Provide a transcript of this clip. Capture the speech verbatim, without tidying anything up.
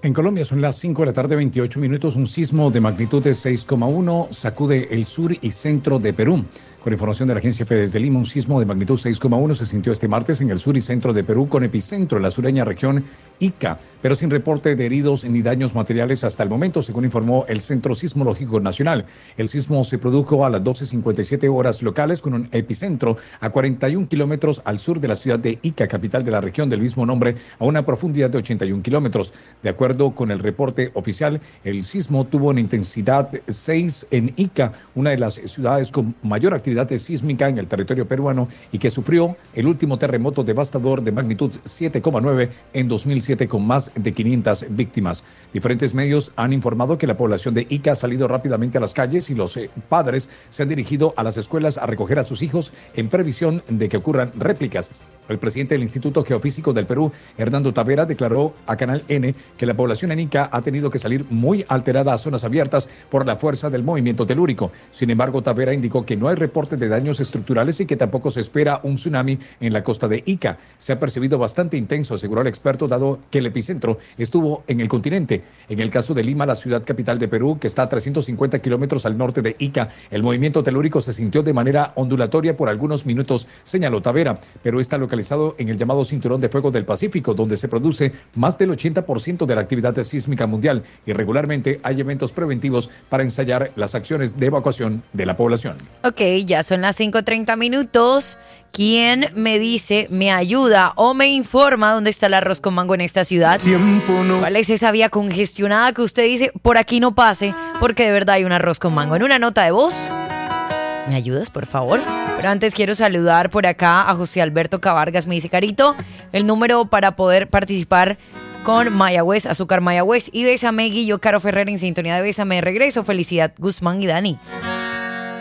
En Colombia son las cinco de la tarde, veintiocho minutos. Un sismo de magnitud de seis coma uno sacude el sur y centro de Perú. Con información de la Agencia F E desde Lima, un sismo de magnitud seis coma uno se sintió este martes en el sur y centro de Perú, con epicentro en la sureña región Ica, pero sin reporte de heridos ni daños materiales hasta el momento, según informó el Centro Sismológico Nacional. El sismo se produjo a las doce cincuenta y siete horas locales, con un epicentro a cuarenta y un kilómetros al sur de la ciudad de Ica, capital de la región del mismo nombre, a una profundidad de ochenta y un kilómetros. De acuerdo con el reporte oficial, el sismo tuvo una intensidad seis en Ica, una de las ciudades con mayor actividad sísmica en el territorio peruano y que sufrió el último terremoto devastador de magnitud siete coma nueve en dos mil siete, con más de quinientas víctimas. Diferentes medios han informado que la población de Ica ha salido rápidamente a las calles y los eh, padres se han dirigido a las escuelas a recoger a sus hijos en previsión de que ocurran réplicas. El presidente del Instituto Geofísico del Perú, Hernando Tavera, declaró a Canal N que la población en Ica ha tenido que salir muy alterada a zonas abiertas por la fuerza del movimiento telúrico. Sin embargo, Tavera indicó que no hay reporte de daños estructurales y que tampoco se espera un tsunami en la costa de Ica. Se ha percibido bastante intenso, aseguró el experto, dado que el epicentro estuvo en el continente. En el caso de Lima, la ciudad capital de Perú, que está a trescientos cincuenta kilómetros al norte de Ica, el movimiento telúrico se sintió de manera ondulatoria por algunos minutos, señaló Tavera, pero esta localización en el llamado Cinturón de Fuego del Pacífico, donde se produce más del ochenta por ciento de la actividad sísmica mundial, y regularmente hay eventos preventivos para ensayar las acciones de evacuación de la población. Ok, ya son las cinco treinta minutos. ¿Quién me dice, me ayuda o me informa dónde está el arroz con mango en esta ciudad? No. ¿Cuál es esa vía congestionada que usted dice, por aquí no pase, porque de verdad hay un arroz con mango? En una nota de voz, ¿me ayudas, por favor? Pero antes quiero saludar por acá a José Alberto Cavargas. Me dice, Carito, el número para poder participar con Mayagüez, Azúcar Mayagüez y Bésame, Guillo, Caro Ferrer en sintonía de Bésame de regreso. Felicidad, Guzmán y Dani.